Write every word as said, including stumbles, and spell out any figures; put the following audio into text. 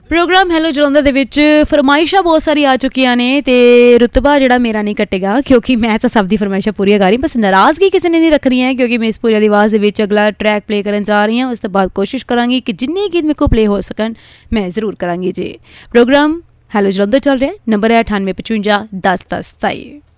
Programme hello Jalandhar दे विच फरमाइशां बहुत सारी आ चुकियां ने ते रुतबा जेड़ा मेरा नहीं कटेगा क्योंकि मैं तो सब दी फरमाइशां पूरी कर रही, बस नाराज़गी किसी ने नहीं रखनी है क्योंकि मैं इस पूरी आवाज़ दे विच अगला ट्रैक प्ले करन जा रही हूँ। उस तो बाद कोशिश करांगी कि जिन्ने गीत मेरे को प्ले हो सकन मैं ज़रूर करांगी जी। प्रोग्राम हैलो जलंधर चल रहा है, नंबर है अठानवे पचवंजा दस दस सताई।